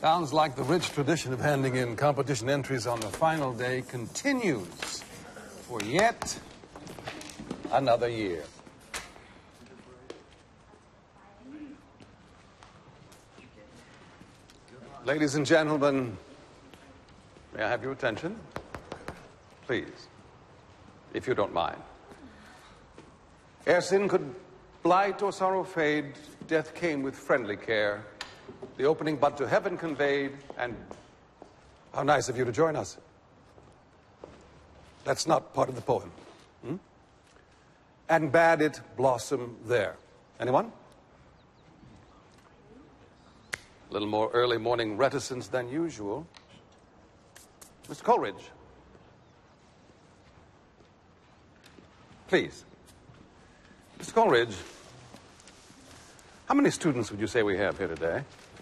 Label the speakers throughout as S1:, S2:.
S1: Sounds like the rich tradition of handing in competition entries on the final day continues for yet another year. Ladies and gentlemen, may I have your attention? Please, if you don't mind. Ere sin could blight or sorrow fade, death came with friendly care. The opening bud to heaven conveyed, and how nice of you to join us. That's not part of the poem. And bade it blossom there. Anyone? A little more early morning reticence than usual. Mr. Coleridge. Please. Mr. Coleridge, how many students would you say we have here today?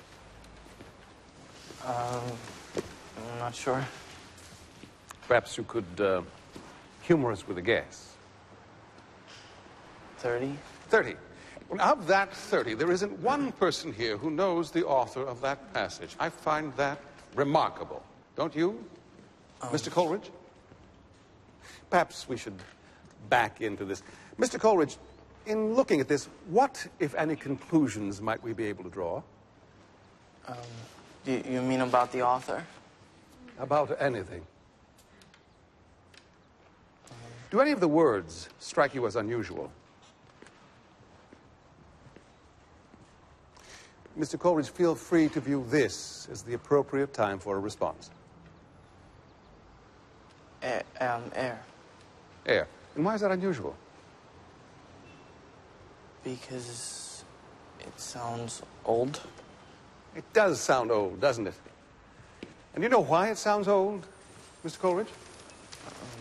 S2: I'm not sure.
S1: Perhaps you could humor us with a guess.
S2: 30?
S1: 30. Well, of that 30, there isn't one person here who knows the author of that passage. I find that remarkable. Don't you, Mr. Coleridge? Perhaps we should back into this. Mr. Coleridge, in looking at this, what, if any, conclusions might we be able to draw?
S2: You mean about the author?
S1: About anything. Do any of the words strike you as unusual? Mr. Coleridge, feel free to view this as the appropriate time for a response.
S2: Air.
S1: Air. And why is that unusual?
S2: Because it sounds old.
S1: It does sound old, doesn't it? And you know why it sounds old, Mr. Coleridge?